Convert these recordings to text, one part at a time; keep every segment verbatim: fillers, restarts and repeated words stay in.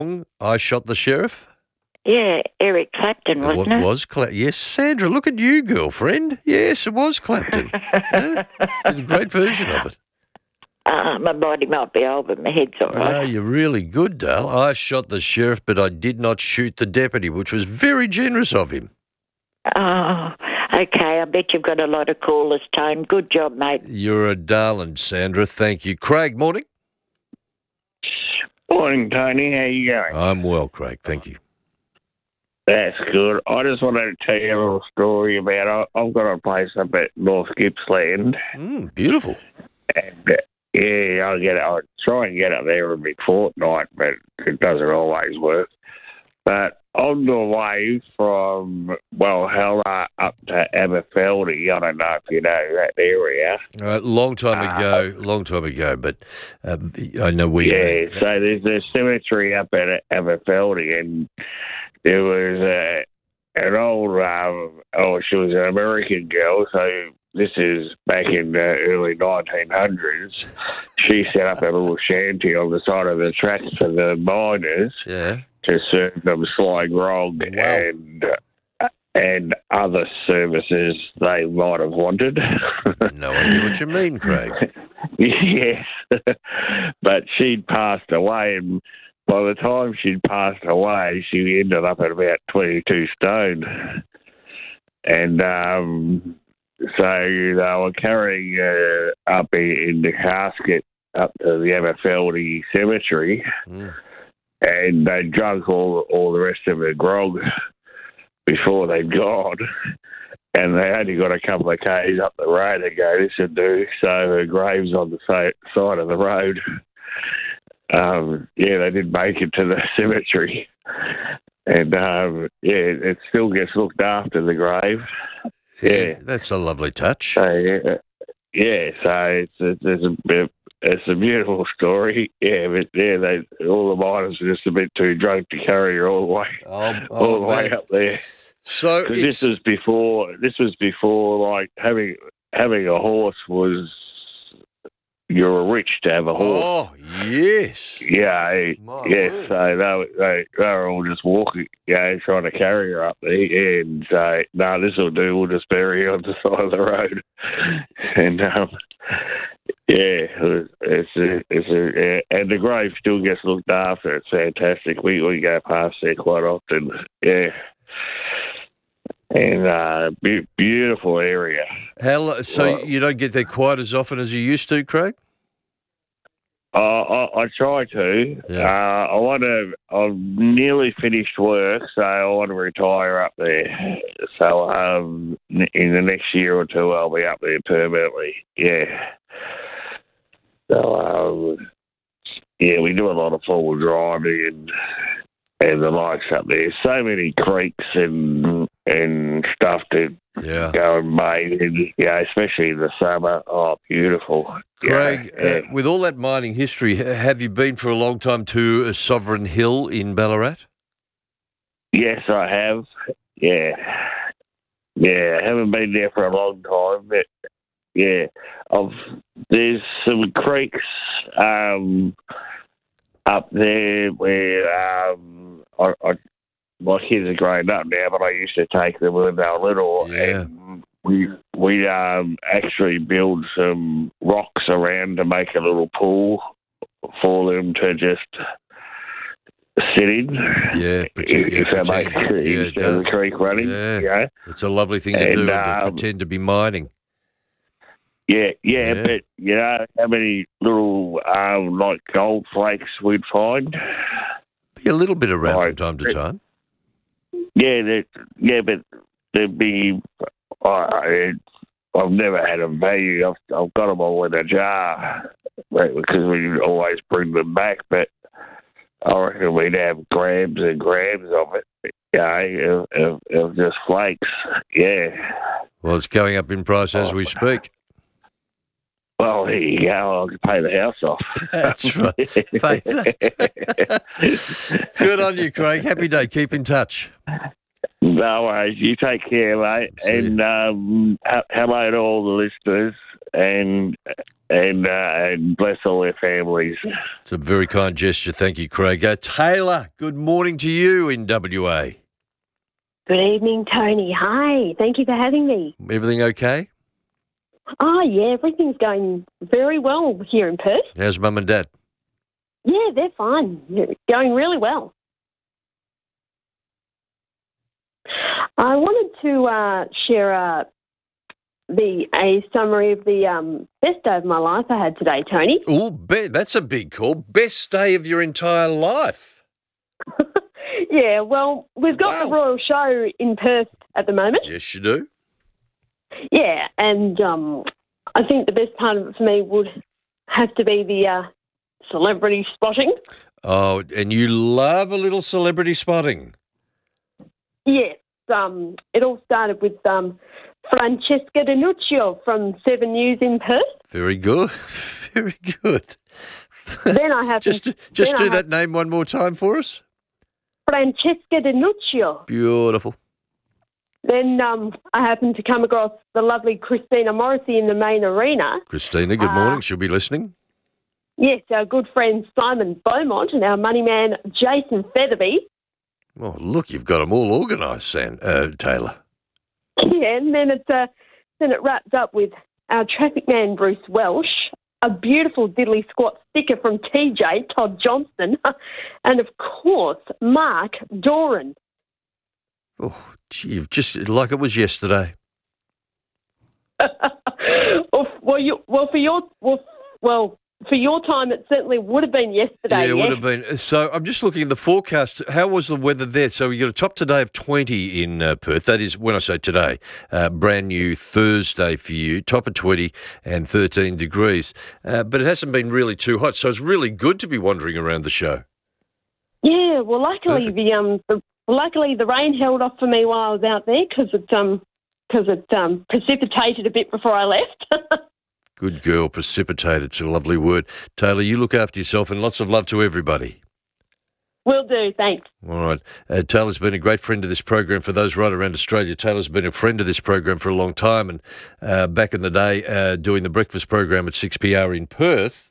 I Shot the Sheriff? Yeah, Eric Clapton, It wa- wasn't it? was Clapton. Yes, Sandra, look at you, girlfriend. Yes, it was Clapton. Huh? Did a great version of it. Uh, my body might be old, but my head's all right. No, you're really good, Dale. I shot the sheriff, but I did not shoot the deputy, which was very generous of him. Oh, okay. I bet you've got a lot of callers, Tone. Good job, mate. You're a darling, Sandra. Thank you. Craig, morning. Morning, Tony. How you going? I'm well, Craig. Thank you. That's good. I just wanted to tell you a little story about. I- I've got a place up at North Gippsland, Mm, beautiful. and uh, yeah, I get. I try and get up there every fortnight, but it doesn't always work. But on the way from Walhalla up to Aberfeldy, I don't know if you know that area. Uh, long time ago, long time ago, but uh, I know where you Yeah, mean. so there's a cemetery up at Aberfeldy, and there was a, an old, um, oh, she was an American girl, so this is back in the early nineteen hundreds. She set up a little shanty on the side of the tracks for the miners Yeah. to serve them sly grog Wow. and and other services they might have wanted. No idea what you mean, Craig. Yes, but she'd passed away, and by the time she'd passed away, she ended up at about twenty-two stone. And um, so they were carrying her up in, in the casket up to the Aberfeldy Cemetery, Mm. and they drunk all all the rest of her grog before they'd gone. And they only got a couple of k's up the road to go, this would do. So her grave's on the sa- side of the road. Um, yeah, they didn't make it to the cemetery. And, um, yeah, it still gets looked after, the grave. Yeah. That's a lovely touch. So, yeah, yeah, so it's, it's, it's, a bit, it's a beautiful story. Yeah, but, yeah, they, all the miners were just a bit too drunk to carry her all the way, Oh, all the oh, way man. up there. So Because it's, this was before. This was before, like having having a horse was. You were rich to have a horse. oh, yes. Yeah, eh, My yes. word. So they, were- they they were all just walking, yeah, trying to carry her up there, and say, "No, this will do. We'll just bury her on the side of the road." And um, yeah, it was- it's a, it's a, yeah, and the grave still gets looked after. It's fantastic. We we go past there quite often. Yeah. And uh, be- beautiful area. How, lo- so Well- you don't get there quite as often as you used to, Craig? Uh, I, I try to. Yeah. Uh, I want to. I've nearly finished work, so I want to retire up there. So um, in the next year or two, I'll be up there permanently. Yeah. So um, yeah, we do a lot of forward driving and and the likes up there. So many creeks and and stuff to Yeah. go and bathe in. Yeah, especially in the summer. Oh, beautiful. Craig, Yeah, yeah. Uh, with all that mining history, ha- have you been for a long time to uh, Sovereign Hill in Ballarat? Yes, I have. Yeah. Yeah, I haven't been there for a long time, but yeah. I've, there's some creeks um, up there where um, I, I, my kids are grown up now, but I used to take them when they were little. Yeah. And we we um, actually build some rocks around to make a little pool for them to just sit in. Yeah, pretend- yeah, if that pretend. makes Yeah, it instead of the does. creek running. Yeah. Yeah, It's a lovely thing to And, do, and to um, pretend to be mining. yeah, yeah, Yeah. But you know how many little um, like gold flakes we'd find? Be a little bit around from Right. time to time. Yeah, that, yeah, but there'd be. Uh, it, I've never had a value. I've, I've got them all in a jar right, because we always bring them back. But I reckon we'd have grams and grams of it. Yeah, of, of, of just flakes. Yeah. Well, it's going up in price as we speak. Well, there you go. I can pay the house off. That's right. Pay that. Good on you, Craig. Happy day. Keep in touch. No worries. You take care, mate. See you. And um, h- hello to all the listeners. and and, uh, and bless all their families. It's a very kind gesture. Thank you, Craig. Uh, Taylor, good morning to you in W A. Good evening, Tony. Hi. Thank you for having me. Everything okay? Oh, yeah, everything's going very well here in Perth. How's Mum and Dad? Yeah, they're fine. They're going really well. I wanted to uh, share a, the, a summary of the um, best day of my life I had today, Tony. Oh, be- that's a big call. Best day of your entire life. Yeah, well, we've got Wow. the Royal Show in Perth at the moment. Yes, you do. Yeah, and um, I think the best part of it for me would have to be the uh, celebrity spotting. Oh, and you love a little celebrity spotting. Yes, um, it all started with um, Francesca Danuccio from Seven News in Perth. Very good. Very good. Then I have Just just then do I that name one more time for us. Francesca Danuccio. Beautiful. Then um, I happened to come across the lovely Christina Morrissey in the main arena. Christina, good Uh, morning. She'll be listening. Yes, our good friend Simon Beaumont and our money man Jason Featherby. Oh, look, you've got them all organised, San, uh, Taylor. Yeah, and then it, uh, then it wrapped up with our traffic man Bruce Welsh, a beautiful diddly squat sticker from T J, Todd Johnston, and of course, Mark Doran. Oh, gee, you've just like it was yesterday. well, well, you, well, for your well, well, for your time, it certainly would have been yesterday. Yeah, it yeah? would have been. So I'm just looking at the forecast. How was the weather there? So we got a top today of twenty in uh, Perth. That is, when I say today, uh, brand new Thursday for you. Top of twenty and thirteen degrees. Uh, but it hasn't been really too hot, so it's really good to be wandering around the show. Yeah, well, luckily Perfect. the um, the, luckily the rain held off for me while I was out there because it um, because it um, precipitated a bit before I left. Good girl, precipitate. It's a lovely word. Taylor, you look after yourself and lots of love to everybody. Will do, thanks. All right. Uh, Taylor's been a great friend of this program for those right around Australia. Taylor's been a friend of this program for a long time, and uh, back in the day uh, doing the breakfast program at six P R in Perth,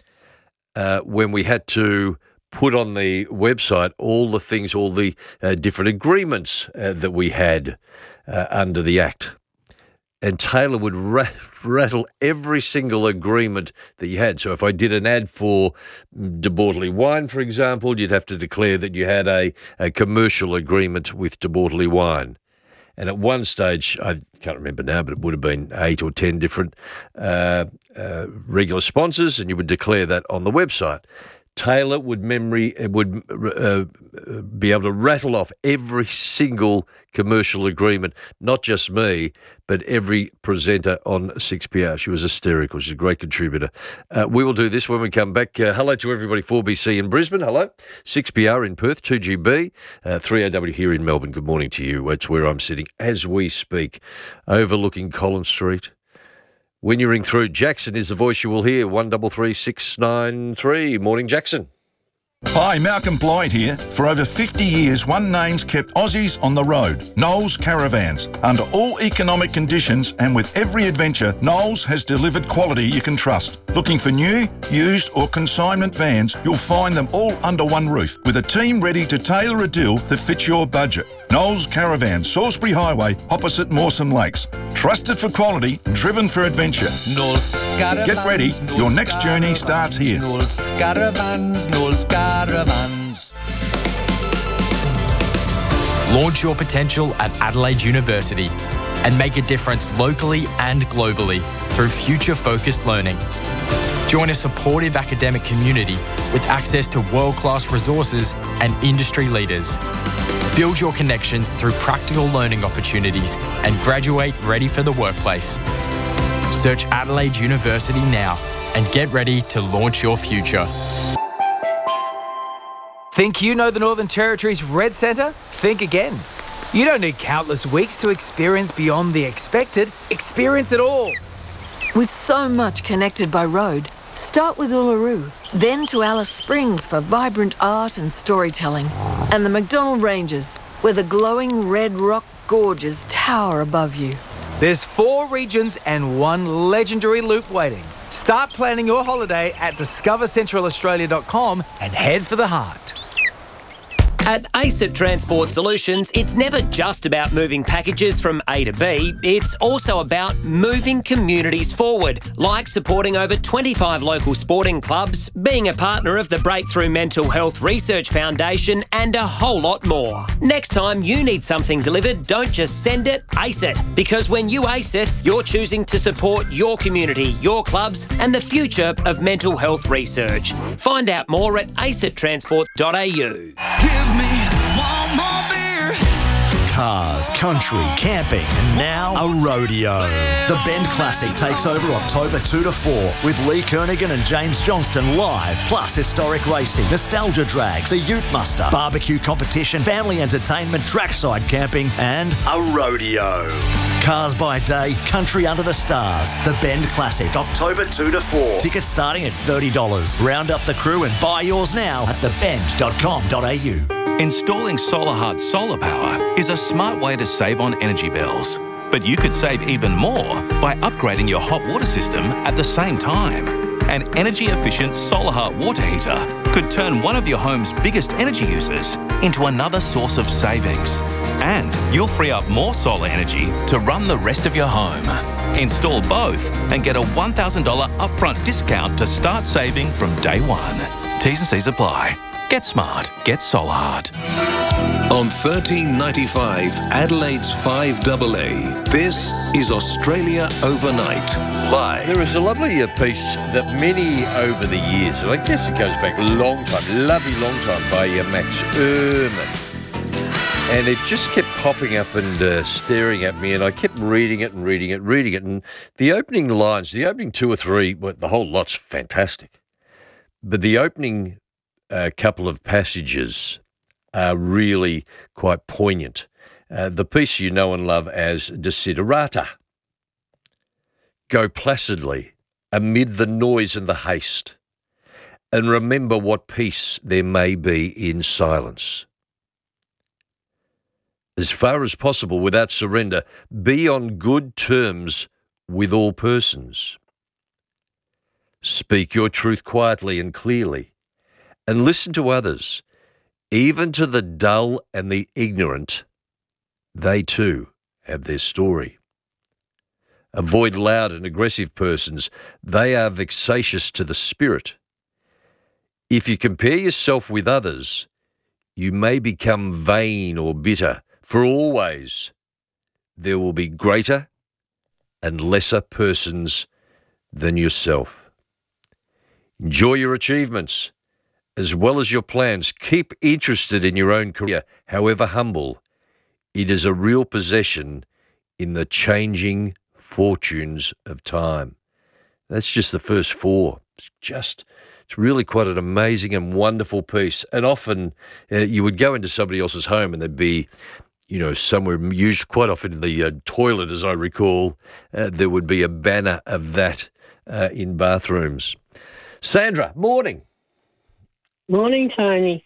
uh, when we had to put on the website all the things, all the uh, different agreements uh, that we had uh, under the Act. And Taylor would ra- rattle every single agreement that you had. So if I did an ad for De Bortoli Wine, for example, you'd have to declare that you had a, a commercial agreement with De Bortoli Wine. And at one stage, I can't remember now, but it would have been eight or ten different uh, uh, regular sponsors, and you would declare that on the website. Taylor would memory would uh, be able to rattle off every single commercial agreement, not just me, but every presenter on six P R. She was hysterical. She's a great contributor. Uh, we will do this when we come back. Uh, hello to everybody, four B C in Brisbane. Hello. six P R in Perth, two G B, uh, three A W here in Melbourne. Good morning to you. It's where I'm sitting as we speak, overlooking Collins Street. When you ring through, Jackson is the voice you will hear, one three three six nine three. Morning, Jackson. Hi, Malcolm Blyde here. For over fifty years, one name's kept Aussies on the road, Knowles Caravans. Under all economic conditions and with every adventure, Knowles has delivered quality you can trust. Looking for new, used or consignment vans, you'll find them all under one roof, with a team ready to tailor a deal that fits your budget. Knowles Caravans, Salisbury Highway, opposite Mawson Lakes. Trusted for quality, driven for adventure. Knowles Caravans. Get ready, your next journey starts here. Knowles Caravans, Knowles Caravans. Launch your potential at Adelaide University and make a difference locally and globally through future-focused learning. Join a supportive academic community with access to world-class resources and industry leaders. Build your connections through practical learning opportunities and graduate ready for the workplace. Search Adelaide University now and get ready to launch your future. Think you know the Northern Territory's Red Centre? Think again. You don't need countless weeks to experience beyond the expected. Experience it all. With so much connected by road, start with Uluru, then to Alice Springs for vibrant art and storytelling, and the McDonnell Ranges, where the glowing red rock gorges tower above you. There's four regions and one legendary loop waiting. Start planning your holiday at discover central australia dot com and head for the heart. At ACET Transport Solutions, it's never just about moving packages from A to B, it's also about moving communities forward, like supporting over twenty-five local sporting clubs, being a partner of the Breakthrough Mental Health Research Foundation, and a whole lot more. Next time you need something delivered, don't just send it, ace it. Because when you ace it, you're choosing to support your community, your clubs, and the future of mental health research. Find out more at acet transport dot a u. Give me one more beer. Cars, country, camping, and now a rodeo. The Bend Classic takes over October two to four with Lee Kernaghan and James Johnston live, plus historic racing, nostalgia drags, the Ute Muster, barbecue competition, family entertainment, trackside camping, and a rodeo. Cars by day, country under the stars. The Bend Classic, October two to four. Tickets starting at thirty dollars. Round up the crew and buy yours now at the bend dot com dot a u. Installing SolarHut solar power is a smart way to save on energy bills. But you could save even more by upgrading your hot water system at the same time. An energy-efficient SolarHut water heater could turn one of your home's biggest energy users into another source of savings. And you'll free up more solar energy to run the rest of your home. Install both and get a one thousand dollars upfront discount to start saving from day one. T's and C's apply. Get smart. Get SolarHut. On thirteen ninety-five, Adelaide's five A A, this is Australia Overnight, live. There is a lovely uh, piece that many over the years, and I guess it goes back a long time, lovely long time, by uh, Max Ehrmann. And it just kept popping up and uh, staring at me, and I kept reading it and reading it, reading it. And the opening lines, the opening two or three, well, the whole lot's fantastic. But the opening uh, couple of passages are really quite poignant. Uh, the piece you know and love as Desiderata. Go placidly amid the noise and the haste, and remember what peace there may be in silence. As far as possible, without surrender, be on good terms with all persons. Speak your truth quietly and clearly, and listen to others, even to the dull and the ignorant. They too have their story. Avoid loud and aggressive persons. They are vexatious to the spirit. If you compare yourself with others, you may become vain or bitter, for always there will be greater and lesser persons than yourself. Enjoy your achievements as well as your plans. Keep interested in your own career, however humble. It is a real possession in the changing fortunes of time. That's just the first four. It's just, it's really quite an amazing and wonderful piece. And often uh, you would go into somebody else's home and there'd be, you know, somewhere, used quite often in the uh, toilet, as I recall, uh, there would be a banner of that uh, in bathrooms. Sandra, morning. Morning, Tony.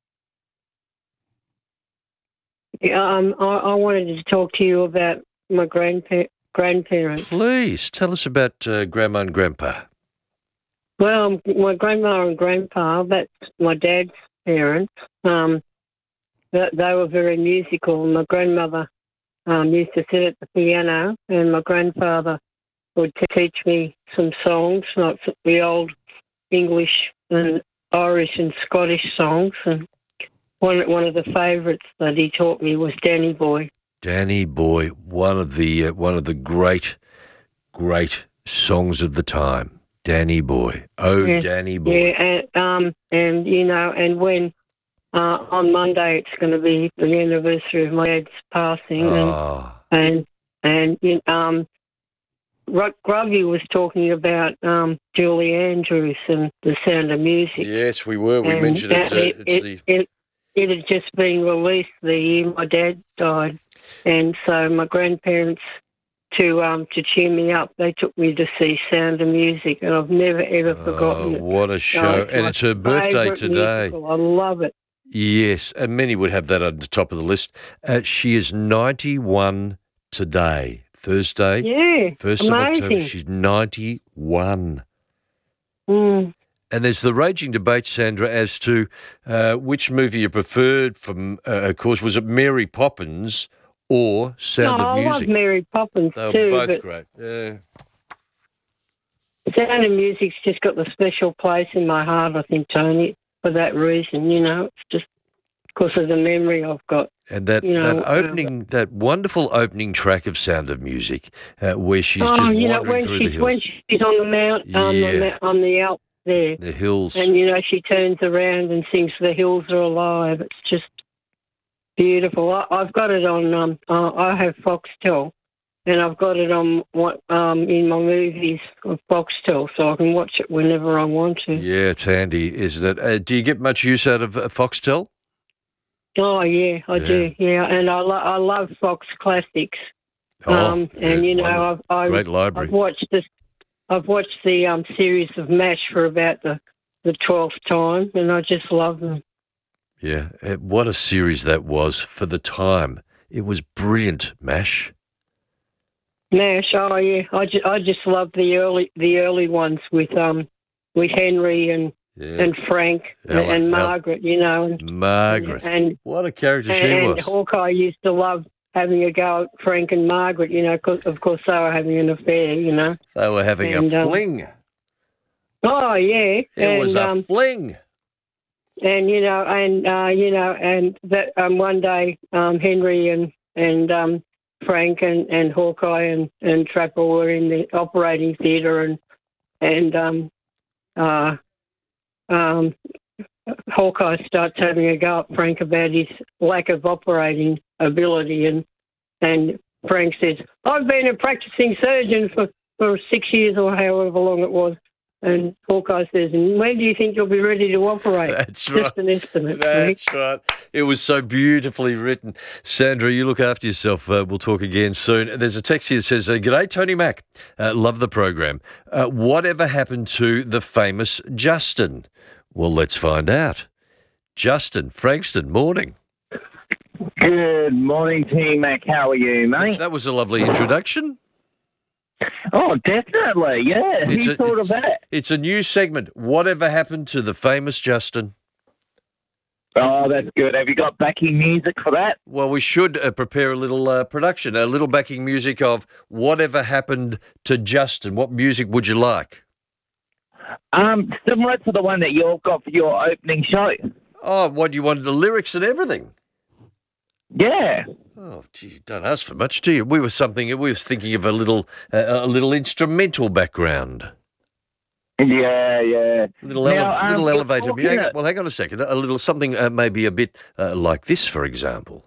Um, I, I wanted to talk to you about my grandpa- grandparents. Please, tell us about uh, Grandma and Grandpa. Well, my grandma and grandpa, that's my dad's parents, um, they, they were very musical. My grandmother um, used to sit at the piano, and my grandfather would t- teach me some songs, like the old English and Irish and Scottish songs, and one one of the favourites that he taught me was Danny Boy. Danny Boy, one of the uh, one of the great, great songs of the time. Danny Boy, oh yeah, Danny Boy. Yeah, and um, and you know, and when uh, on Monday it's going to be the anniversary of my dad's passing, oh. and and and um. Gruggy was talking about um, Julie Andrews and The Sound of Music. Yes, we were. We and mentioned it. Uh, it, it's it, the... it, it had just been released the year my dad died. And so my grandparents, to um, to cheer me up, they took me to see Sound of Music, and I've never, ever forgotten oh, it. What a show. it's and it's her birthday today. Musical. I love it. Yes, and many would have that at the top of the list. Uh, she is ninety-one today. Thursday. Yeah, first of October. amazing. She's ninety-one. Mm. And there's the raging debate, Sandra, as to uh, which movie you preferred from, uh, of course, was it Mary Poppins or Sound no, of I Music? love Mary Poppins They were too, both but great. Yeah. Sound of Music's just got the special place in my heart, I think, Tony, for that reason. You know, it's just because of the memory I've got. And that, you know, that opening, uh, that wonderful opening track of Sound of Music, uh, where she's oh, just you know, wandering when through she's, the hills. when she's on the mount, um, Yeah. on, the, on the Alps there. The hills. And, you know, she turns around and sings The Hills Are Alive. It's just beautiful. I, I've got it on, um, uh, I have Foxtel, and I've got it on what um, in my movies of Foxtel, so I can watch it whenever I want to. Yeah, it's handy, isn't it? Uh, do you get much use out of uh, Foxtel? Oh, yeah, I Yeah. do, yeah. And I, lo- I love Fox Classics. Oh, um, and, yeah, you know, wonderful. I've, I've, Great library. I've watched this. I've watched the um, series of MASH for about the, the twelfth time, and I just love them. Yeah, uh, what a series that was for the time. It was brilliant, MASH. MASH, oh yeah, I just, I just love the early the early ones with um with Henry and Yeah. and Frank and, Ella- and Ella- Margaret, you know, and Margaret. and what a character and, she and was. Hawkeye used to love having a go at Frank and Margaret, you know, 'cause of course they were having an affair, you know. They were having And, a um, fling. Oh yeah, It and, was a um, fling. and you know, and uh, you know, and that um, one day um, Henry and and um, Frank and, and Hawkeye and, and Trapper were in the operating theatre, and and um, uh, um, Hawkeye starts having a go at Frank about his lack of operating ability, and and Frank says, "I've been a practicing surgeon for, for six years or however long it was." And Hawkeye says, "And when do you think you'll be ready to operate?" That's Just right. an estimate. That's right. It was so beautifully written. Sandra, you look after yourself. Uh, we'll talk again soon. There's a text here that says, uh, G'day, Tony Mack. Uh, love the program. Uh, whatever happened to the famous Justin? Well, let's find out. Justin, Frankston, morning. Good morning, T Mac. How are you, mate? That was a lovely introduction. Oh, definitely. Yeah. It's Who a- thought of that? It's a new segment. Whatever happened to the famous Justin? Oh, that's good. Have you got backing music for that? Well, we should uh, prepare a little uh, production, a little backing music of whatever happened to Justin. What music would you like? Um, similar to the one that you've got for your opening show. Oh, what, you wanted the lyrics and everything? Yeah. Oh, gee, you don't ask for much, do you? We were something. We were thinking of a little, uh, a little instrumental background. Yeah, yeah. Little, Now, ele- um, little you're elevator. talking Hang, a- well, hang on a second. A little something, uh, maybe a bit uh, like this, for example.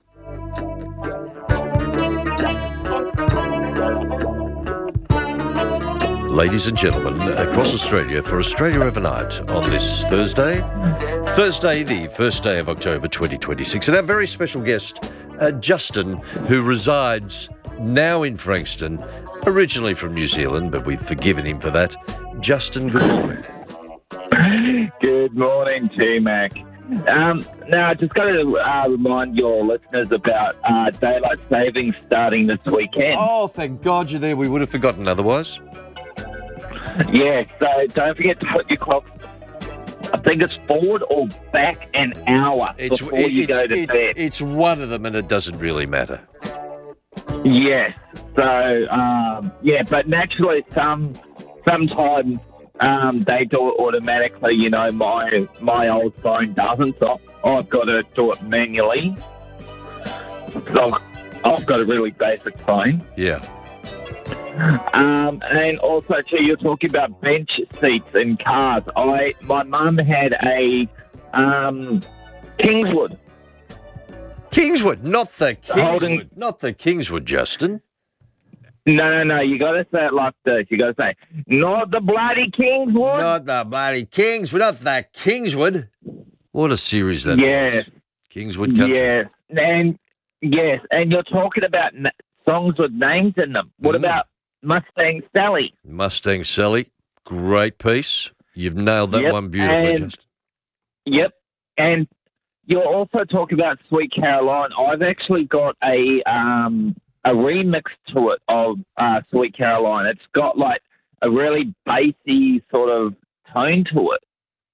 Ladies and gentlemen, across Australia for Australia Overnight on this Thursday, Thursday, the first day of October twenty twenty-six, and our very special guest, uh, Justin, who resides now in Frankston, originally from New Zealand, but we've forgiven him for that. Justin, good morning. Good morning, T Mac. Um, now, I just got to uh, remind your listeners about uh, daylight savings starting this weekend. Oh, thank God you're there. We would have forgotten otherwise. Yeah, so don't forget to put your clocks, I think it's forward or back an hour It's, before it- you it's, go to it- bed. it's one of them, and it doesn't really matter. Yes. So, um, yeah, but naturally, some sometimes um, they do it automatically. You know, my my old phone doesn't, so I've got to do it manually. So I've got a really basic phone. Yeah. Um, and also, too, you're talking about bench seats in cars. I my mum had a um, Kingswood. Kingswood, not the Kingswood, Holding- not the Kingswood, Justin. No, no, no. You got to say it like this. You got to say, not the bloody Kingswood. Not the bloody Kingswood, not the Kingswood. What a series that Yes. was. Kingswood Country. Yes, and yes, and you're talking about n- songs with names in them. What Mm. about Mustang Sally? Mustang Sally, great piece. You've nailed that Yep, one beautifully, and- Justin. Yep, and you're also talking about Sweet Caroline. I've actually got a um, a remix to it of uh, Sweet Caroline. It's got like a really bassy sort of tone to it.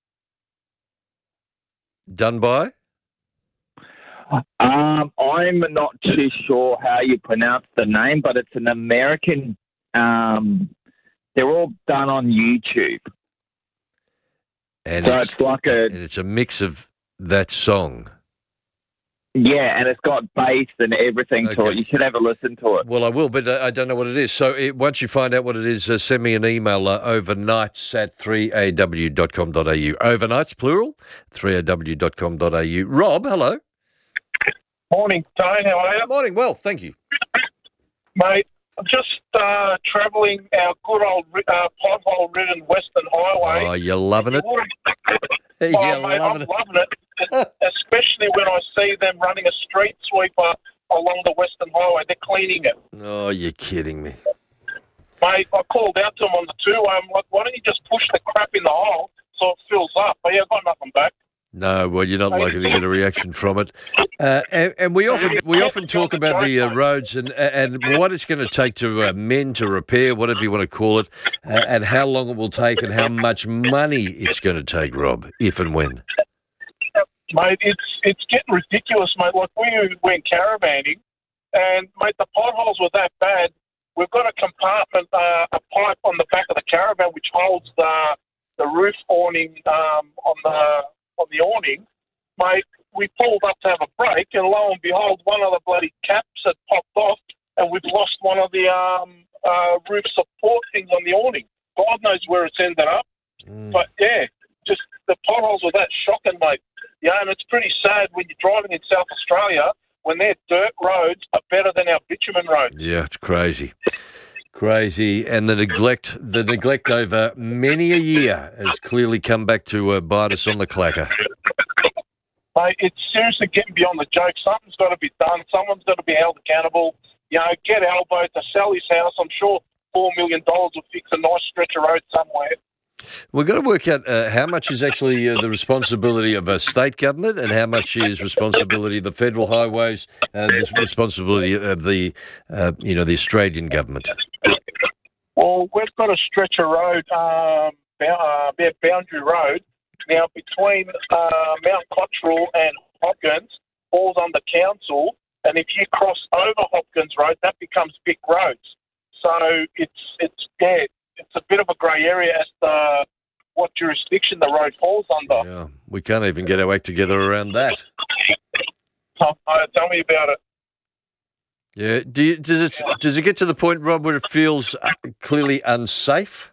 Done by? Um, I'm not too sure how you pronounce the name, but it's an American. Um, they're all done on YouTube. And so it's, it's like a and it's a mix of that song. Yeah, and it's got bass and everything to Okay. it. You should have a listen to it. Well, I will, but uh, I don't know what it is. So it, once you find out what it is, uh, send me an email, uh, overnights at three a w dot com dot a u. Overnights, plural, three a w dot com dot a u. Rob, hello. Morning, Tone. How are you? Morning. Well, thank you. Mate, I'm just uh, travelling our good old uh, pothole-ridden Western Highway. Oh, you're loving it? oh, You're mate, loving I'm it. loving it, especially when I see them running a street sweeper along the Western Highway. They're cleaning it. Oh, you're kidding me. Mate, I called out to them on the two-way. I'm like, why don't you just push the crap in the hole so it fills up? But yeah, I got nothing back. No, well, you're not likely to get a reaction from it. Uh, and, and we often we often talk about the uh, roads and and what it's going to take to uh, mend, to repair, whatever you want to call it, uh, and how long it will take and how much money it's going to take, Rob, if and when. Mate, it's it's getting ridiculous, mate. Like, we went caravanning, and, mate, the potholes were that bad. We've got a compartment, uh, a pipe on the back of the caravan which holds the the roof awning um, on the on the awning. Mate, we pulled up to have a break, and lo and behold, one of the bloody caps had popped off, and we've lost one of the um, uh, roof support things on the awning. God knows where it's ended up. Mm. But, yeah, just the potholes were that shocking, mate. Yeah, and it's pretty sad when you're driving in South Australia when their dirt roads are better than our bitumen roads. Yeah, it's crazy. Crazy. And the neglect the neglect over many a year has clearly come back to uh, bite us on the clacker. Mate, it's seriously getting beyond the joke. Something's got to be done. Someone's got to be held accountable. You know, get Albo to sell his house. I'm sure four million dollars will fix a nice stretch of road somewhere. We've got to work out uh, how much is actually uh, the responsibility of a state government and how much is responsibility of the federal highways and the responsibility of the, uh, you know, the Australian government. Well, we've got a stretch of road, um, uh, about Boundary Road. Now, between uh, Mount Cottrell and Hopkins, falls under council, and if you cross over Hopkins Road, that becomes Vic Roads. So it's it's yeah, it's a bit of a grey area as to what jurisdiction the road falls under. Yeah, we can't even get our act together around that. Uh, tell me about it. Yeah, do you, does it does it get to the point, Rob, where it feels uh, clearly unsafe?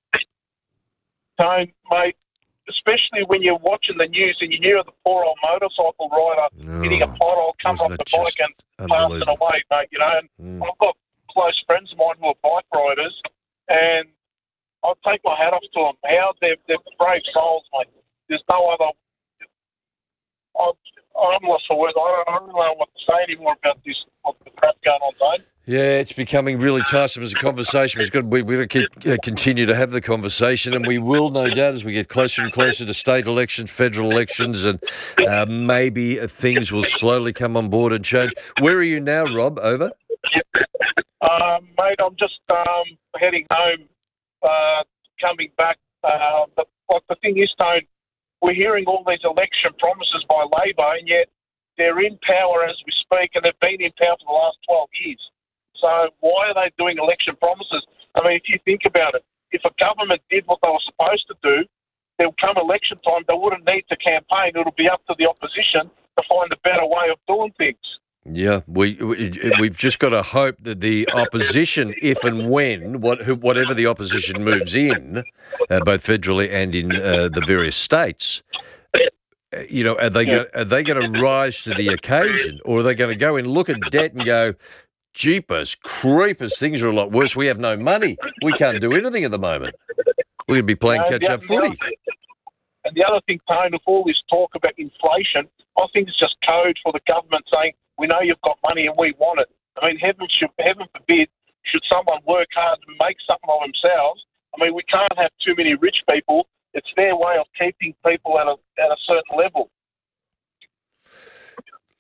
Tone, mate, especially when you're watching the news and you hear of the poor old motorcycle rider No, hitting a pothole, coming off wasn't the that bike just and passing unbelievable? away, mate, you know. And Mm. I've got close friends of mine who are bike riders, and I'll take my hat off to them. How they're, they're brave souls, mate. There's no other... I'm, I'm lost for words. I don't, I don't know what to say anymore about this, what the crap going on, Dane. Yeah, it's becoming really tiresome as a conversation. We've got, we, we've got to keep, uh, continue to have the conversation, and we will, no doubt, as we get closer and closer to state elections, federal elections, and uh, maybe uh, things will slowly come on board and change. Where are you now, Rob? Over? Um, mate, I'm just um, heading home, uh, coming back. Uh, but like, the thing is, Tone, we're hearing all these election promises by Labor, and yet they're in power as we speak, and they've been in power for the last twelve years. So why are they doing election promises? I mean, if you think about it, if a government did what they were supposed to do, there'll come election time, they wouldn't need to campaign. It'll be up to the opposition to find a better way of doing things. Yeah, we, we we've just got to hope that the opposition, if and when what who- whatever the opposition moves in, uh, both federally and in uh, the various states, uh, you know, are they go, are they going to rise to the occasion, or are they going to go and look at debt and go, jeepers creepers, things are a lot worse. We have no money. We can't do anything at the moment. We're going to be playing Uh, catch the- up the footy. other thing- And the other thing, Tone, with all this talk about inflation, I think it's just code for the government saying, we know you've got money and we want it. I mean, heaven should, heaven forbid, should someone work hard and make something of themselves. I mean, we can't have too many rich people. It's their way of keeping people at a, at a certain level.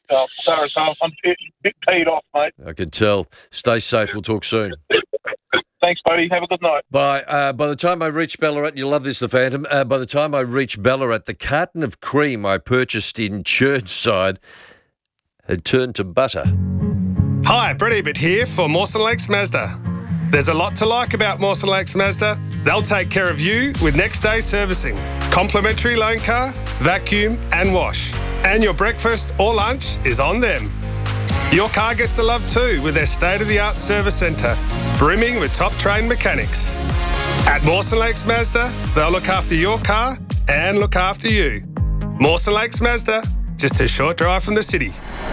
uh, Sarah's home. I'm a bit peed off, mate. I can tell. Stay safe. We'll talk soon. Thanks, buddy. Have a good night. By uh, by the time I reach Ballarat, you'll love this, the Phantom. Uh, by the time I reach Ballarat, the carton of cream I purchased in Churchside had turned to butter. Hi, Brett Ebert here for Mawson Lakes Mazda. There's a lot to like about Mawson Lakes Mazda. They'll take care of you with next day servicing, complimentary loan car, vacuum and wash. And your breakfast or lunch is on them. Your car gets the love too with their state-of-the-art service centre, brimming with top-trained mechanics. At Mawson Lakes Mazda, they'll look after your car and look after you. Mawson Lakes Mazda, just a short drive from the city.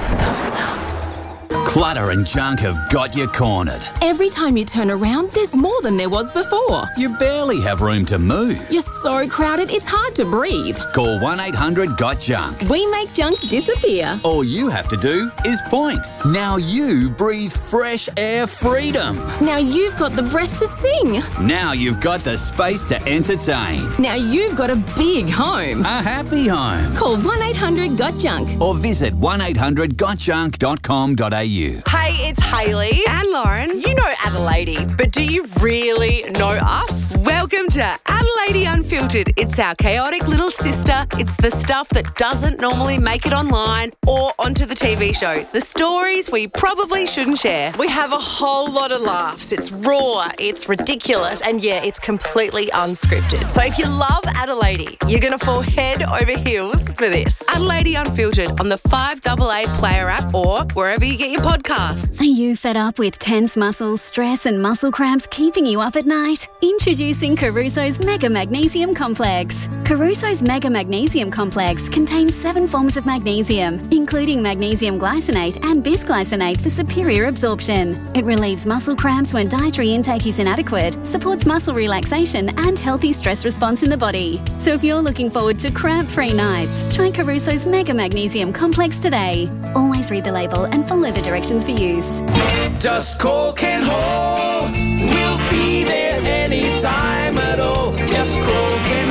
Clutter and junk have got you cornered. Every time you turn around, there's more than there was before. You barely have room to move. You're so crowded, it's hard to breathe. Call one eight hundred got junk. We make junk disappear. All you have to do is point. Now you breathe fresh air freedom. Now you've got the breath to sing. Now you've got the space to entertain. Now you've got a big home. A happy home. Call one eight hundred got junk. Or visit one eight hundred got junk dot com dot a u. Hey, it's Hayley and Lauren. You know Adelaide, but do you really know us? Welcome to Adelaide Unfiltered. It's our chaotic little sister. It's the stuff that doesn't normally make it online or onto the T V show. The stories we probably shouldn't share. We have a whole lot of laughs. It's raw, it's ridiculous, and yeah, it's completely unscripted. So if you love Adelaide, you're going to fall head over heels for this. Adelaide Unfiltered on the five A A Player app or wherever you get your podcasts. Are you fed up with tense muscles, stress and muscle cramps keeping you up at night? Introducing Caruso's Mega Magnesium Complex. Caruso's Mega Magnesium Complex contains seven forms of magnesium, including magnesium glycinate and bisglycinate for superior absorption. It relieves muscle cramps when dietary intake is inadequate, supports muscle relaxation and healthy stress response in the body. So if you're looking forward to cramp-free nights, try Caruso's Mega Magnesium Complex today. Always read the label and follow the directions for use. Just call Ken Hall. We'll be there anytime at all. Just call Ken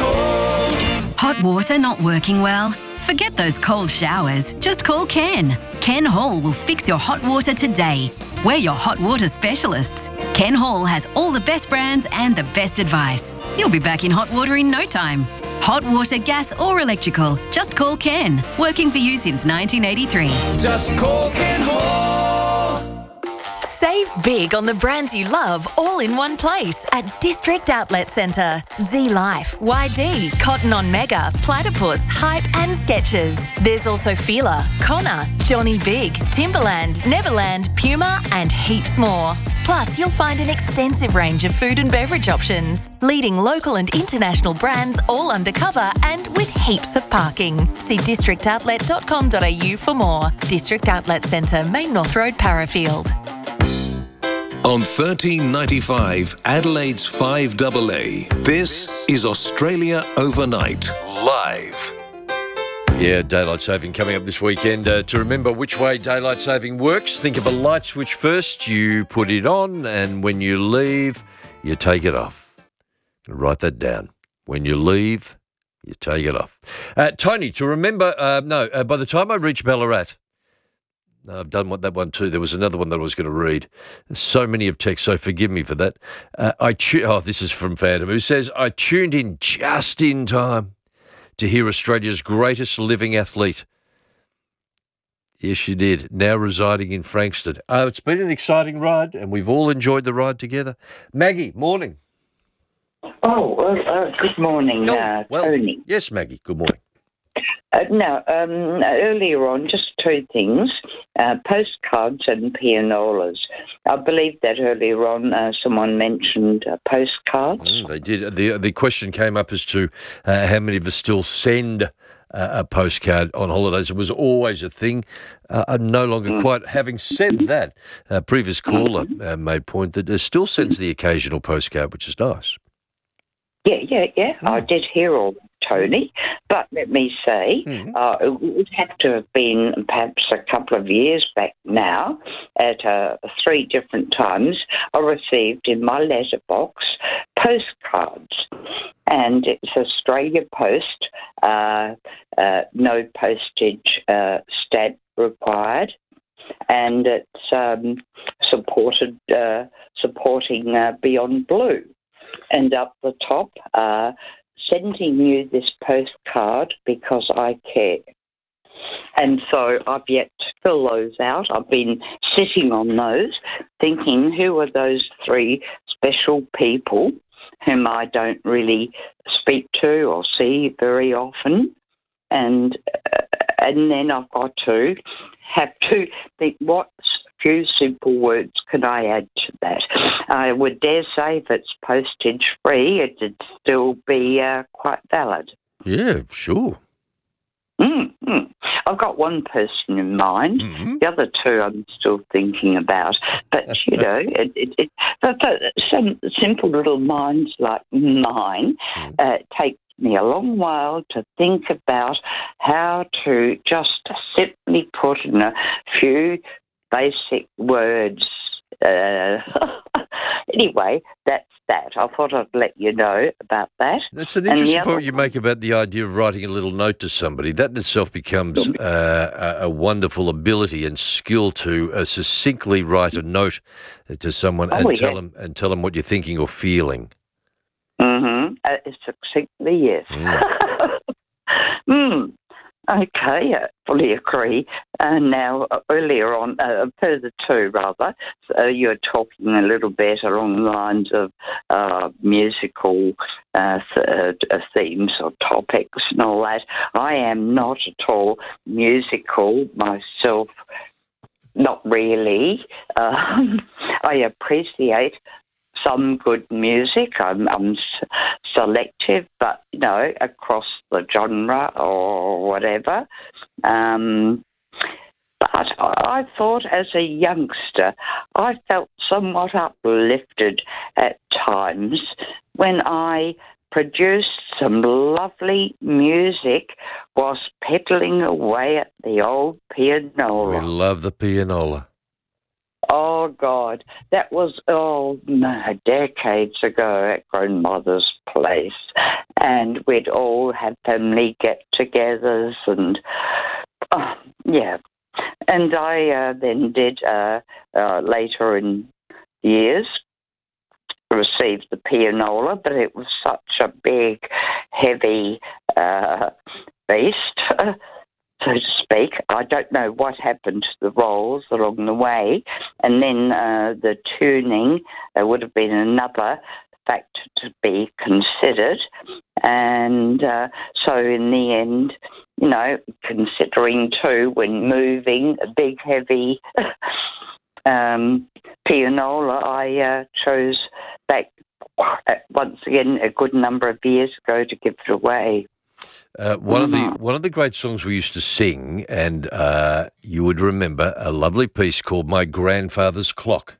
Hall. Hot water not working well? Forget those cold showers. Just call Ken. Ken Hall will fix your hot water today. We're your hot water specialists. Ken Hall has all the best brands and the best advice. You'll be back in hot water in no time. Hot water, gas or electrical, just call Ken. Working for you since nineteen eighty-three. Just call Ken Hall. Save big on the brands you love all in one place at District Outlet Centre. Z Life, Y D, Cotton On Mega, Platypus, Hype and Skechers. There's also Fila, Connor, Johnny Big, Timberland, Neverland, Puma and heaps more. Plus, you'll find an extensive range of food and beverage options, leading local and international brands all undercover and with heaps of parking. See district outlet dot com dot a u for more. District Outlet Centre, Main North Road, Parafield. On thirteen ninety-five, Adelaide's five A A, this is Australia Overnight, live. Yeah, daylight saving coming up this weekend. Uh, to remember which way daylight saving works, think of a light switch first. You put it on, and when you leave, you take it off. Write that down. When you leave, you take it off. Uh, Tony, to remember, uh, no, uh, by the time I reach Ballarat, no, I've done what, that one too. There was another one that I was going to read. So many of text, so forgive me for that. Uh, I tu- Oh, this is from Phantom, who says, I tuned in just in time to hear Australia's greatest living athlete. Yes, you did. Now residing in Frankston. Uh, it's been an exciting ride, and we've all enjoyed the ride together. Maggie, morning. Oh, well, uh, good morning, Oh, uh, well, Tony. Yes, Maggie, good morning. Uh, no, um, earlier on, just two things, uh, postcards and pianolas. I believe that earlier on uh, someone mentioned uh, postcards. Mm, they did. The the question came up as to uh, how many of us still send uh, a postcard on holidays. It was always a thing. Uh, I'm no longer mm. quite. Having said that, a previous caller uh, made point that it still sends the occasional postcard, which is nice. Yeah, yeah, yeah. Mm. I did hear all Tony, but let me say, Mm. uh, it would have to have been perhaps a couple of years back now, at uh, three different times, I received in my letterbox postcards. And it's Australia Post, uh, uh, no postage uh, stamp required. And it's um, supported, uh, supporting uh, Beyond Blue. And up the top, uh, sending you this postcard because I care. And so I've yet to fill those out. I've been sitting on those, thinking who are those three special people whom I don't really speak to or see very often. And uh, and then I've got to have to think, what few simple words can I add to that? I would dare say if it's postage free, it'd still be uh, quite valid. Yeah, sure. Mm-hmm. I've got one person in mind. Mm-hmm. The other two I'm still thinking about. But, you know, it, it, it, but, but some simple little minds like mine mm-hmm. uh, take me a long while to think about how to just simply put in a few basic words. Uh, anyway, that's that. I thought I'd let you know about that. That's an interesting point you make about the idea of writing a little note to somebody. That in itself becomes uh, a, a wonderful ability and skill to uh, succinctly write a note to someone oh, and yeah. tell them and tell them what you're thinking or feeling. Mm-hmm. Uh, succinctly, yes. Mm. mm. Okay, I fully agree. Uh, now, uh, earlier on, uh, further to, rather, uh, you were talking a little bit along the lines of uh, musical uh, th- uh, themes or topics and all that. I am not at all musical myself, not really. Um, I appreciate some good music. I'm, I'm s- selective, but, you know, across the genre or whatever. Um, but I, I thought as a youngster, I felt somewhat uplifted at times when I produced some lovely music whilst pedaling away at the old pianola. We love the pianola. Oh, God, that was, oh, no, decades ago at grandmother's place. And we'd all have family get-togethers and, oh, yeah. And I uh, then did, uh, uh, later in years, received the pianola, but it was such a big, heavy uh, beast, so to speak. I don't know what happened to the rolls along the way. And then uh, the tuning uh, would have been another factor to be considered. And uh, so in the end, you know, considering too, when moving a big, heavy um, pianola, I uh, chose back uh, once again a good number of years ago to give it away. Uh, one of the one of the great songs we used to sing, and uh, you would remember a lovely piece called "My Grandfather's Clock."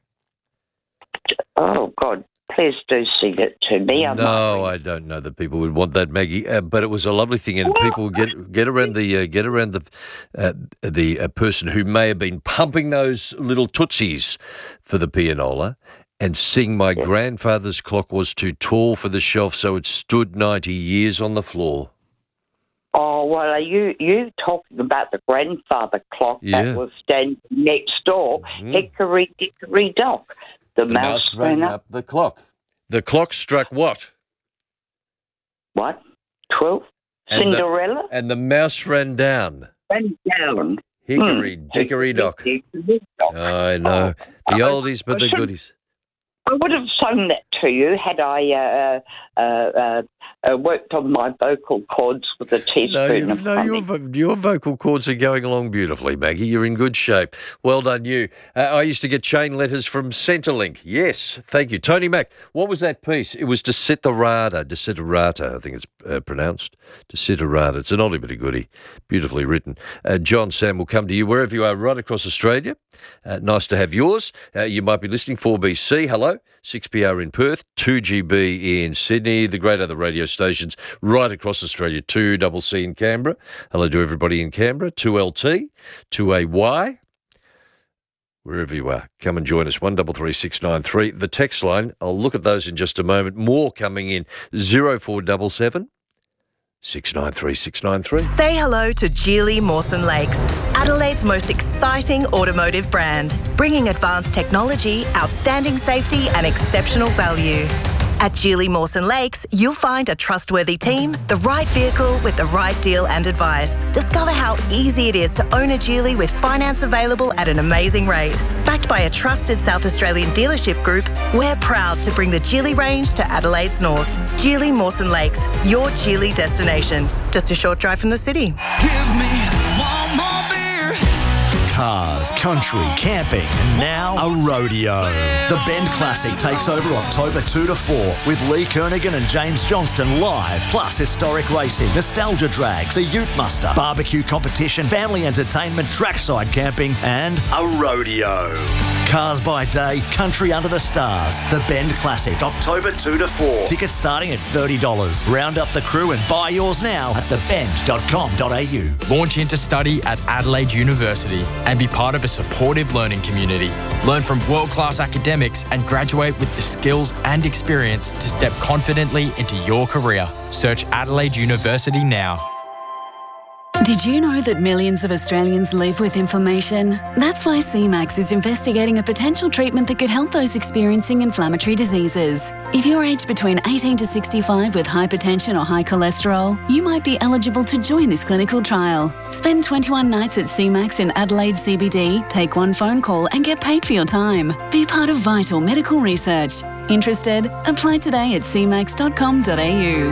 Oh God! Please do sing it to me. I no, I don't know that people would want that, Maggie. Uh, but it was a lovely thing, and people would get get around the uh, get around the uh, the uh, person who may have been pumping those little tootsies for the pianola, and sing "My yeah. grandfather's clock was too tall for the shelf, so it stood ninety years on the floor." Oh, well, are you, you talking about the grandfather clock yeah. that was standing next door? Mm. Hickory, dickory, dock. The, the mouse, mouse ran up. up the clock. The clock struck what? What? Twelve? And Cinderella? The, and the mouse ran down. Ran down. Hickory, mm. dickory, dock. I know. Oh, the oldies but the goodies. I would have sung that to you had I uh, uh, uh, uh, worked on my vocal cords with a teaspoon no, of no, honey. Your, your vocal cords are going along beautifully, Maggie. You're in good shape. Well done, you. Uh, I used to get chain letters from Centrelink. Yes, thank you. Tony Mack, what was that piece? It was Desiderata, Desiderata, I think it's uh, pronounced. Desiderata. It's an oldie but a goodie. Beautifully written. Uh, John Sam will come to you wherever you are right across Australia. Uh, nice to have yours. Uh, you might be listening four B C. Hello. six P R in Perth, two G B in Sydney. Sydney, the great other radio stations right across Australia, two double C in Canberra. Hello to everybody in Canberra, two L T, two A Y. Wherever you are, come and join us, one three three six nine three. The text line, I'll look at those in just a moment. More coming in, zero four seven seven, six nine three, six nine three. Say hello to Geely Mawson Lakes, Adelaide's most exciting automotive brand, bringing advanced technology, outstanding safety and exceptional value. At Geely Mawson Lakes, you'll find a trustworthy team, the right vehicle with the right deal and advice. Discover how easy it is to own a Geely with finance available at an amazing rate. Backed by a trusted South Australian dealership group, we're proud to bring the Geely range to Adelaide's north. Geely Mawson Lakes, your Geely destination. Just a short drive from the city. Give me one more beer. Cars, country, camping, and now a rodeo. The Bend Classic takes over October two to four with Lee Kernaghan and James Johnston live, plus historic racing, nostalgia drags, a ute muster, barbecue competition, family entertainment, trackside camping, and a rodeo. Cars by day, country under the stars. The Bend Classic, October two to four. Tickets starting at thirty dollars. Round up the crew and buy yours now at the bend dot com dot a u. Launch into study at Adelaide University and be part of a supportive learning community. Learn from world-class academics and graduate with the skills and experience to step confidently into your career. Search Adelaide University now. Did you know that millions of Australians live with inflammation? That's why C MAX is investigating a potential treatment that could help those experiencing inflammatory diseases. If you're aged between eighteen to sixty-five with hypertension or high cholesterol, you might be eligible to join this clinical trial. Spend twenty-one nights at C MAX in Adelaide C B D, take one phone call and get paid for your time. Be part of vital medical research. Interested? Apply today at c max dot com dot a u.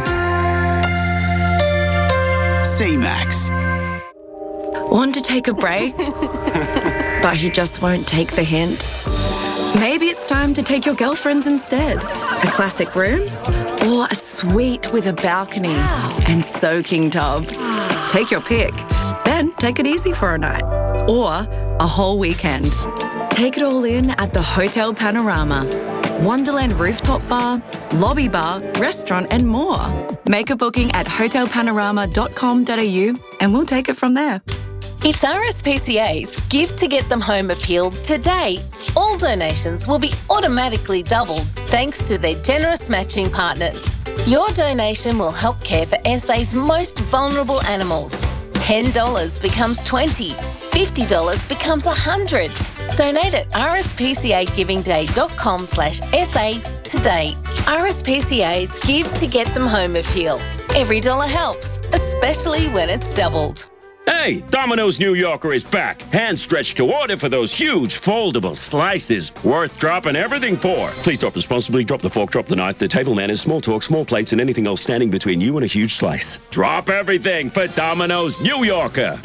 C MAX. Want to take a break? But he just won't take the hint. Maybe it's time to take your girlfriends instead. A classic room or a suite with a balcony and soaking tub. Take your pick. Then take it easy for a night or a whole weekend. Take it all in at the Hotel Panorama. Wonderland rooftop bar, lobby bar, restaurant and more. Make a booking at hotel panorama dot com dot a u and we'll take it from there. It's R S P C A's Give to Get Them Home appeal today. All donations will be automatically doubled thanks to their generous matching partners. Your donation will help care for S A's most vulnerable animals. ten dollars becomes twenty dollars, fifty dollars becomes one hundred dollars. Donate at r s p c a giving day dot com slash s a today. R S P C A's Give to Get Them Home appeal. Every dollar helps, especially when it's doubled. Hey, Domino's New Yorker is back. Hand stretched to order for those huge foldable slices. Worth dropping everything for. Please drop responsibly. Drop the fork, drop the knife, the table manners, small talk, small plates, and anything else standing between you and a huge slice. Drop everything for Domino's New Yorker.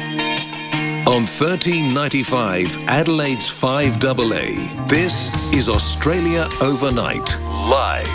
On thirteen ninety-five, Adelaide's five A A, this is Australia Overnight, live.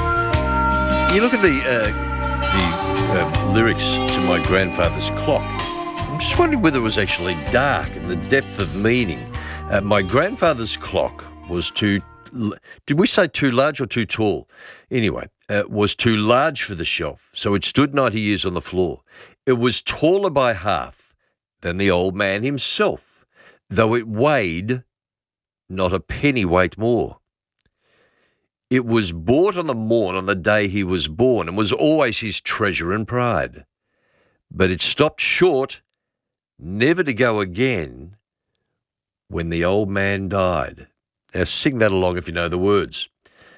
You look at the, uh, the uh, lyrics to My Grandfather's Clock. I'm just wondering whether it was actually dark and the depth of meaning. Uh, my grandfather's clock was too, did we say too large or too tall? Anyway, uh, was too large for the shelf, so it stood ninety years on the floor. It was taller by half than the old man himself, though it weighed not a pennyweight more. It was bought on the morn on the day he was born and was always his treasure and pride. But it stopped short, never to go again, when the old man died. Now sing that along if you know the words.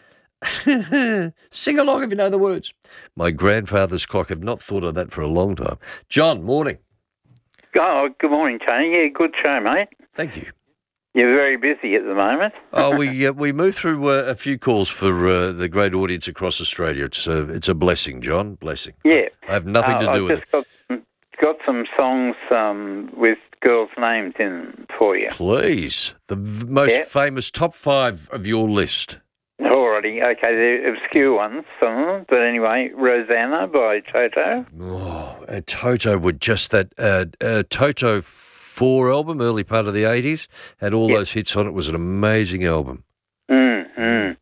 Sing along if you know the words. My grandfather's clock. I've not thought of that for a long time. John, morning. Oh, good morning, Tony. Yeah, good show, mate. Thank you. You're very busy at the moment. oh, we uh, we moved through uh, a few calls for uh, the great audience across Australia. It's a, it's a blessing, John. Blessing. Yeah. I have nothing uh, to do I've with just it. Got, got some songs um, with girls' names in for you. Please. The v- most yeah. famous top five of your list. Alrighty. Okay, they're obscure ones, some of them. But anyway, Rosanna by Toto. Oh, uh, Toto would just that uh, uh, Toto four album, early part of the eighties, had all yep. those hits on it. It was an amazing album. Mm, mm.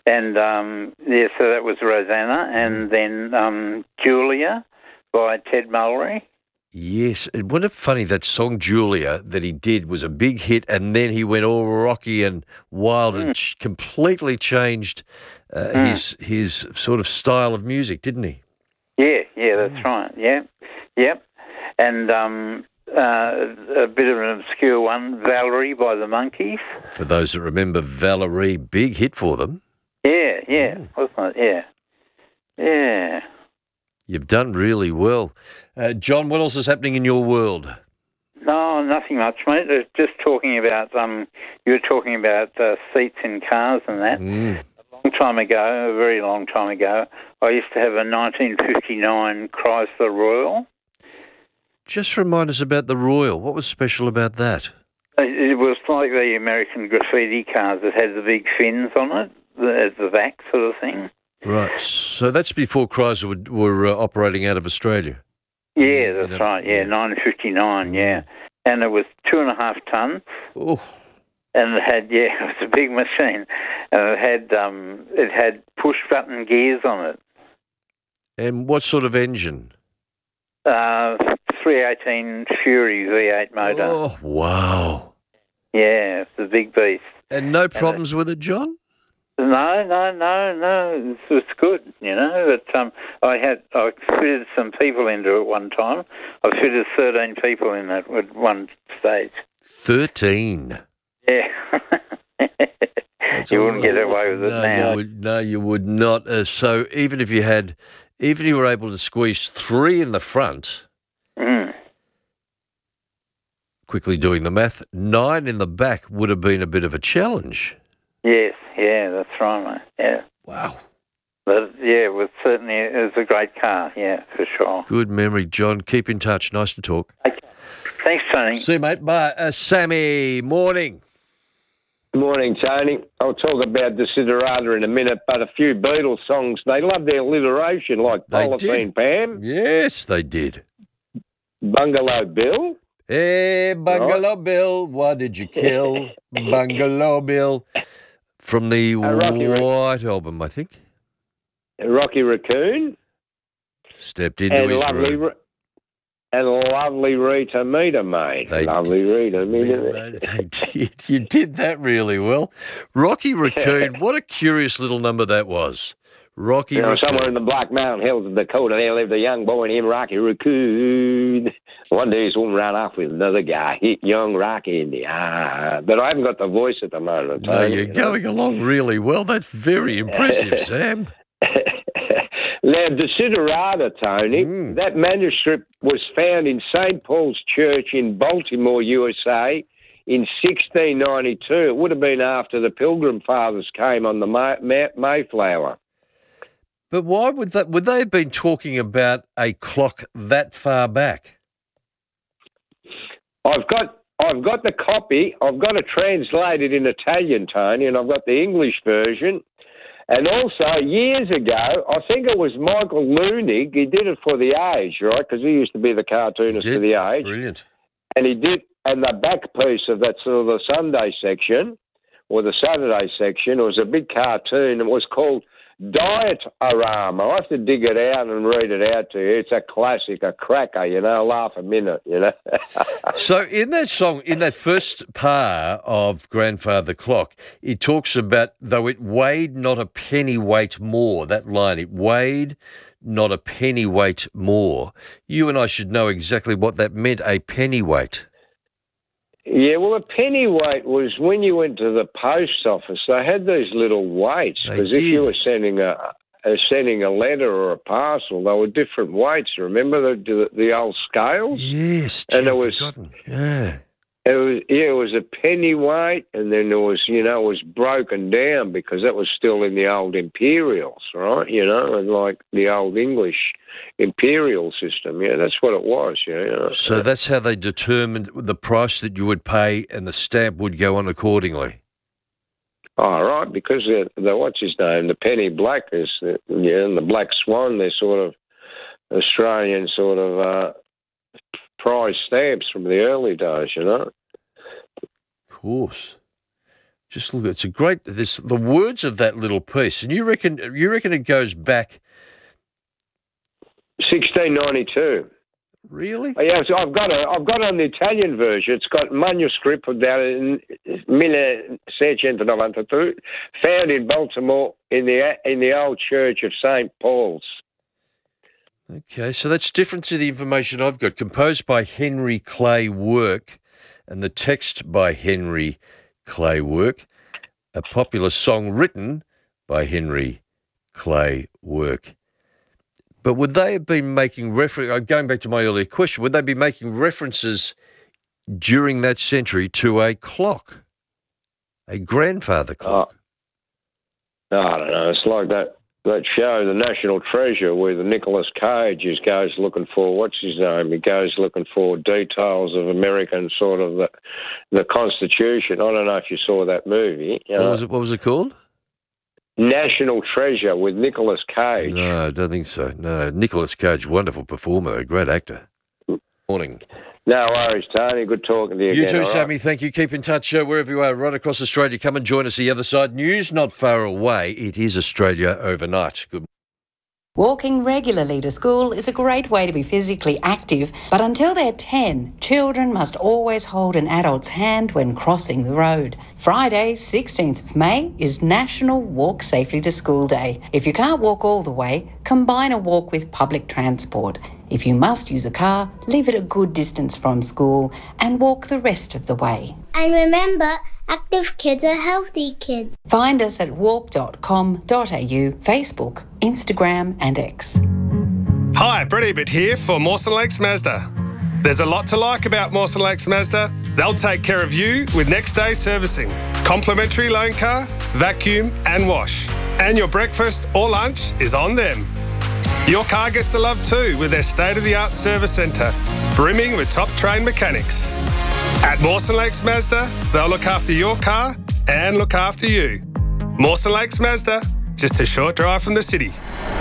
And, um, yeah, so that was Rosanna. And then um, Julia by Ted Mulry. Yes. And what a funny, that song Julia that he did was a big hit, and then he went all rocky and wild Mm. and ch- completely changed uh, Mm. his his sort of style of music, didn't he? Yeah, yeah, that's right. Yeah, yep. And um, uh, a bit of an obscure one, Valerie by the Monkees. For those that remember Valerie, big hit for them. Yeah, yeah, wasn't it? Yeah, yeah. You've done really well. Uh, John, what else is happening in your world? No, nothing much, mate. It's just talking about, um, you were talking about uh, seats in cars and that. Mm. A long time ago, a very long time ago, I used to have a nineteen fifty-nine Chrysler Royal. Just remind us about the Royal. What was special about that? It, it was like the American graffiti cars that had the big fins on it, the, the V A C sort of thing. Right. So that's before Chrysler were, were uh, operating out of Australia. Yeah, that's right. Yeah, nine fifty-nine. Yeah, and it was two and a half tons. Oh. And it had, yeah, it was a big machine, and it had um, it had push button gears on it. And what sort of engine? Uh, three eighteen Fury V eight motor. Oh, wow. Yeah, it's a big beast. And no problems with it, John? No, no, no, no. It's, it's good, you know. But um, I had I fitted some people into it one time. I fitted thirteen people in it at one stage. Thirteen. Yeah. You wouldn't get away with it no, now. You would, no, you would not. Uh, so even if you had, even if you were able to squeeze three in the front, Mm. quickly doing the math, nine in the back would have been a bit of a challenge. Yes, yeah, that's right, mate. Yeah. Wow. But yeah, it was certainly it was a great car. Yeah, for sure. Good memory, John. Keep in touch. Nice to talk. Thanks, Tony. See you, mate. Bye. Uh, Sammy, morning. Good morning, Tony. I'll talk about Desiderata in a minute, but a few Beatles songs, they love their alliteration, like They Polythene did. Pam, Yes, they did. Bungalow Bill. Hey, Bungalow Bill, what did you kill? Bungalow Bill. From the Uh, Rocky Ra- White Album, I think. Rocky Raccoon, Stepped into and his lovely, room. Re- and lovely Rita Meter, mate. They lovely Rita Meter. They did. You did that really well. Rocky Raccoon, what a curious little number that was. Rocky You know, Raccoon. somewhere in the Black Mountain Hills of Dakota, there lived a young boy named Rocky Raccoon. One day his woman ran off with another guy, hit young Rocky in the eye. But I haven't got the voice at the moment. No, Tony, you're you know. going along really well. That's very impressive, Sam. Now, Desiderata, Tony, Hmm. that manuscript was found in Saint Paul's Church in Baltimore, U S A, in sixteen ninety-two. It would have been after the Pilgrim Fathers came on the May- May- Mayflower. But why would that? Would they have been talking about a clock that far back? I've got I've got the copy. I've got it translated in Italian, Tony, and I've got the English version. And also, years ago, I think it was Michael Leunig. He did it for The Age, right? Because he used to be the cartoonist for The Age. Brilliant. And he did, and the back piece of that sort of the Sunday section, or the Saturday section, it was a big cartoon. It was called Diet-O-Rama. I have to dig it out and read it out to you. It's a classic, a cracker, you know, laugh a minute, you know. So in that song, in that first part of Grandfather Clock, it talks about, though it weighed not a pennyweight more, that line, it weighed not a pennyweight more. You and I should know exactly what that meant, a pennyweight. Yeah, well, a pennyweight was when you went to the post office. They had these little weights because if you were sending a, a sending a letter or a parcel, they were different weights. Remember the the old scales? Yes, and gee, it I've was forgotten. Yeah. it was yeah, it was a pennyweight, and then there was you know it was broken down because that was still in the old imperials, right? You know, and like the old English imperial system. Yeah, that's what it was. Yeah. You know? So that's how they determined the price that you would pay, and the stamp would go on accordingly. Oh, right, because the, the what's his name, the penny black is, uh, yeah, and the black swan, they're sort of Australian sort of uh, prize stamps from the early days, you know. Of course. Just look, it's a great, this, the words of that little piece, and you reckon, you reckon it goes back sixteen ninety-two. Really? Oh, yeah, so I've got a, I've got it on the Italian version. It's got manuscript down in milleseicento novantadue, found in Baltimore in the in the old church of Saint Paul's. Okay, so that's different to the information I've got. Composed by Henry Clay Work, and the text by Henry Clay Work. A popular song written by Henry Clay Work. But would they have been making reference, going back to my earlier question, would they be making references during that century to a clock, a grandfather clock? Oh, I don't know. It's like that, that show, The National Treasure, where the Nicolas Cage is, goes looking for, what's his name? He goes looking for details of American sort of the, the Constitution. I don't know if you saw that movie. You What know. was it? What was it called? National Treasure with Nicolas Cage. No, I don't think so. No, Nicolas Cage, wonderful performer, a great actor. Morning. No worries, Tony. Good talking to you You again. too, all right? Sammy. Thank you. Keep in touch uh, wherever you are, right across Australia. Come and join us the other side. News not far away. It is Australia Overnight. Good. Walking regularly to school is a great way to be physically active, but until they're ten, children must always hold an adult's hand when crossing the road. Friday, sixteenth of May, is National Walk Safely to School Day. If you can't walk all the way, combine a walk with public transport. If you must use a car, leave it a good distance from school and walk the rest of the way. And remember, active kids are healthy kids. Find us at walk dot com dot a u, Facebook, Instagram and X. Hi, Brett Ebert here for Mawson Lakes Mazda. There's a lot to like about Mawson Lakes Mazda. They'll take care of you with next day servicing, complimentary loan car, vacuum and wash. And your breakfast or lunch is on them. Your car gets the love too with their state-of-the-art service centre, brimming with top-trained mechanics. At Mawson Lakes Mazda, they'll look after your car and look after you. Mawson Lakes Mazda, just a short drive from the city.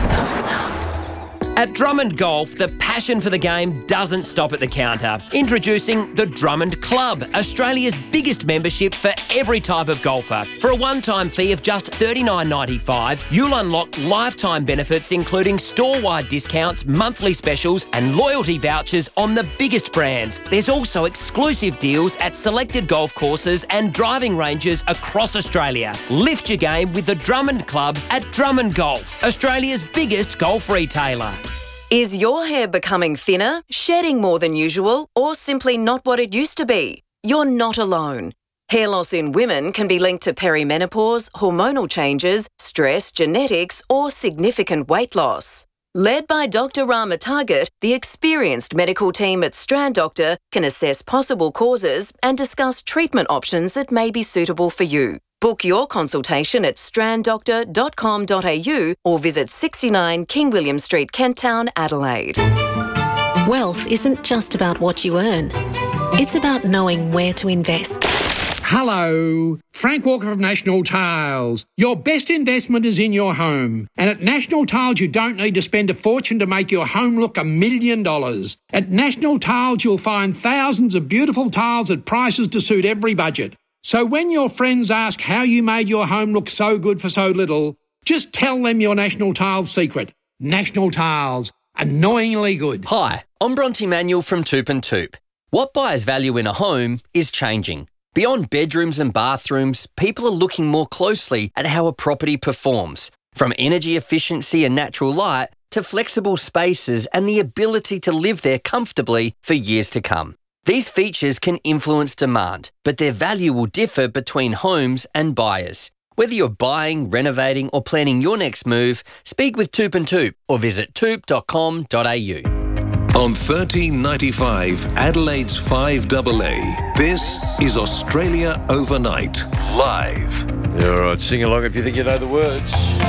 At Drummond Golf, the passion for the game doesn't stop at the counter. Introducing the Drummond Club, Australia's biggest membership for every type of golfer. For a one-time fee of just thirty-nine ninety-five, you'll unlock lifetime benefits including store-wide discounts, monthly specials and loyalty vouchers on the biggest brands. There's also exclusive deals at selected golf courses and driving ranges across Australia. Lift your game with the Drummond Club at Drummond Golf, Australia's biggest golf retailer. Is your hair becoming thinner, shedding more than usual, or simply not what it used to be? You're not alone. Hair loss in women can be linked to perimenopause, hormonal changes, stress, genetics, or significant weight loss. Led by Doctor Rama Target, the experienced medical team at Strand Doctor can assess possible causes and discuss treatment options that may be suitable for you. Book your consultation at strand doctor dot com dot a u or visit sixty-nine King William Street, Kent Town, Adelaide. Wealth isn't just about what you earn. It's about knowing where to invest. Hello, Frank Walker of National Tiles. Your best investment is in your home. And at National Tiles, you don't need to spend a fortune to make your home look a million dollars. At National Tiles, you'll find thousands of beautiful tiles at prices to suit every budget. So when your friends ask how you made your home look so good for so little, just tell them your National Tiles secret. National Tiles. Annoyingly good. Hi, I'm Bronte Manuel from Toop and Toop. What buyers value in a home is changing. Beyond bedrooms and bathrooms, people are looking more closely at how a property performs, from energy efficiency and natural light to flexible spaces and the ability to live there comfortably for years to come. These features can influence demand, but their value will differ between homes and buyers. Whether you're buying, renovating or planning your next move, speak with Toop and Toop or visit toop dot com dot a u. On thirteen ninety-five Adelaide's five A A, this is Australia Overnight, live. Yeah, all right, sing along if you think you know the words.